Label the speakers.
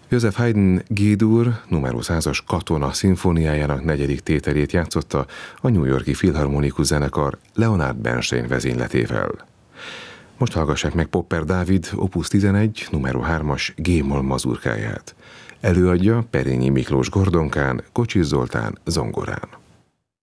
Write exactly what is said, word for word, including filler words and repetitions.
Speaker 1: Joseph Haydn G-dur numero százas Katona szimfóniájának negyedik tételét játszotta a New York-i Filharmonikus Zenekar Leonard Bernstein vezényletével. Most hallgassák meg Popper Dávid opus tizenegy numero hármas G-moll mazurkáját. Előadja Perényi Miklós gordonkán, Kocsis Zoltán zongorán.